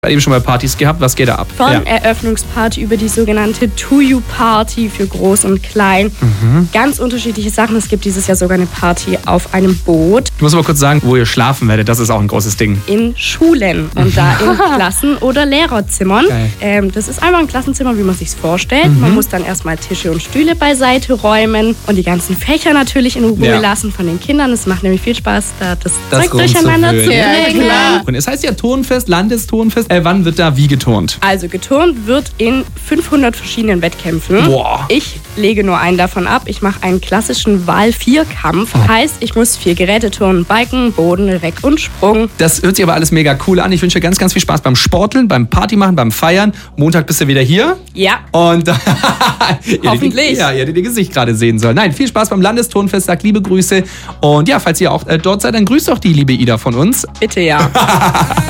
Eben schon mal Partys gehabt, was geht da ab? Von Eröffnungsparty über die sogenannte To-You-Party für Groß und Klein. Ganz unterschiedliche Sachen. Es gibt dieses Jahr sogar eine Party auf einem Boot. Ich muss aber kurz sagen, wo ihr schlafen werdet, das ist auch ein großes Ding. In Schulen und da in Klassen- oder Lehrerzimmern. Das ist einfach ein Klassenzimmer, wie man sich vorstellt. Man muss dann erstmal Tische und Stühle beiseite räumen und die ganzen Fächer natürlich in Ruhe lassen von den Kindern. Es macht nämlich viel Spaß, da das Zeug durcheinander zu bringen. Ja, und es heißt ja Turnfest, Landesturnfest. Wann wird da wie geturnt? Also geturnt wird in 500 verschiedenen Wettkämpfen. Boah. Ich lege nur einen davon ab. Ich mache einen klassischen Wahl-4-Kampf. Heißt, ich muss 4 Geräte turnen: Biken, Boden, Reck und Sprung. Das hört sich aber alles mega cool an. Ich wünsche dir ganz, ganz viel Spaß beim Sporteln, beim Party machen, beim Feiern. Montag bist du wieder hier. Ja. Und hoffentlich. Ihr hättet ihr Gesicht gerade sehen sollen. Nein, viel Spaß beim Landesturnfest. Sagt liebe Grüße. Und ja, falls ihr auch dort seid, dann grüßt doch die liebe Ida von uns. Bitte ja.